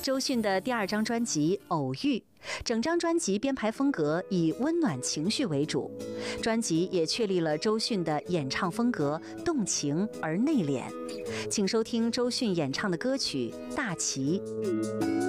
周迅的第2张专辑《偶遇》，整张专辑编排风格以温暖情绪为主，专辑也确立了周迅的演唱风格，动情而内敛。请收听周迅演唱的歌曲《大旗》。